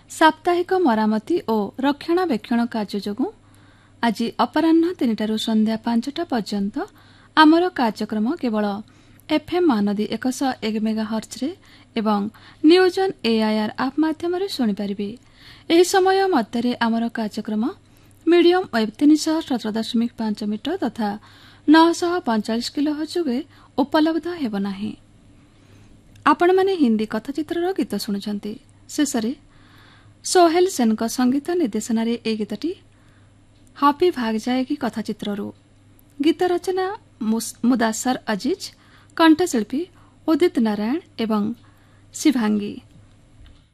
साप्ताहिक मरामती और रक्षणाबेक्षण कार्य जोगु आज अपराह्न 3टारू संध्या 5टा पर्यंत आमर कार्यक्रम केवल एफएम महानदी 101 मेगाहर्ट्ज रे एवं न्यूज ऑन एआईआर आप माध्यम शुणिपारे। यह समय मध्य आमर कार्यक्रम मीडियम वेब 317.5 मीटर तथा 945 किलोहर्ट्ज जोगे उपलब्ध हेब नाही। आपण माने हिंदी कथाचित्र गीत शुणुछंती। शेषरे सोहेल सेन संगीत निर्देशन ए गीतटी हापी भाग जाएगी कथाचित्रु। गीत रचना मुदासर अजीज, कंठशिल्पी उदित नारायण एवं शिवांगी।